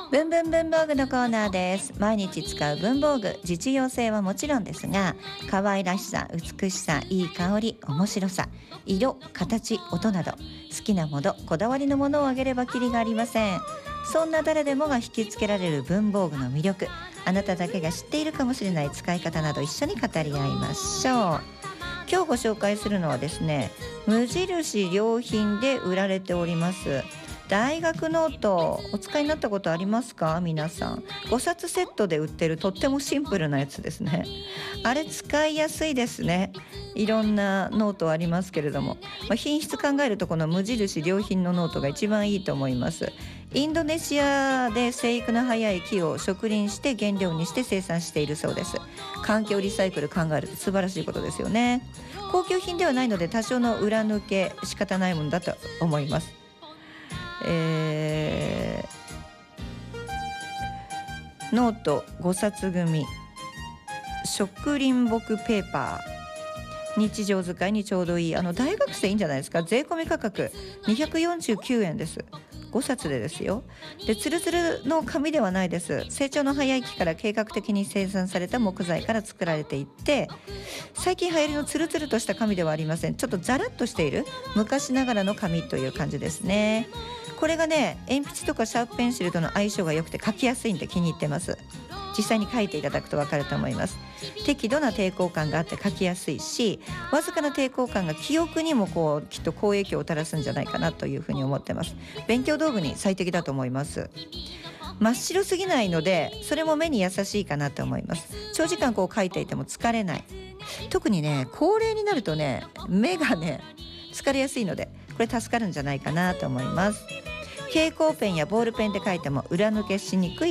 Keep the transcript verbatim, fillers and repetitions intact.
文文文房具のコーナーです。毎日使う文房具、実用性はもちろんですが、可愛らしさ、美しさ、いい香り、面白さ、色、形、音など好きなもの、こだわりのものを挙げればキリがありません。そんな誰でもが引きつけられる文房具の魅力、あなただけが知っているかもしれない使い方など一緒に語り合いましょう。今日ご紹介するのはですね、無印良品で売られております大学ノート、お使いになったことありますか？皆さんごさつセットで売ってるとってもシンプルなやつですね。あれ使いやすいですね。いろんなノートありますけれども、まあ、品質考えるとこの無印良品のノートが一番いいと思います。インドネシアで生育の早い木を植林して原料にして生産しているそうです。環境リサイクル考えると素晴らしいことですよね。高級品ではないので多少の裏抜け仕方ないものだと思います。えー、ノートごさつ組、植林木ペーパー、日常使いにちょうどいい、あの大学生いいんじゃないですか。税込み価格にひゃくよんじゅうきゅうえんです。ごさつでですよ。で、ツルツルの紙ではないです。成長の早い木から計画的に生産された木材から作られていって、最近流行りのツルツルとした紙ではありません。ちょっとザラッとしている昔ながらの紙という感じですね。これがね、鉛筆とかシャープペンシルとの相性が良くて書きやすいんで気に入ってます。実際に書いていただくと分かると思います。適度な抵抗感があって書きやすいし、わずかな抵抗感が記憶にもこうきっと好影響を垂らすんじゃないかなというふうに思ってます。勉強道具に最適だと思います。真っ白すぎないので、それも目に優しいかなと思います。長時間こう書いていても疲れない。特にね、高齢になるとね、目がね疲れやすいので、これ助かるんじゃないかなと思います。蛍光ペンやボールペンで書いても裏抜けしにくい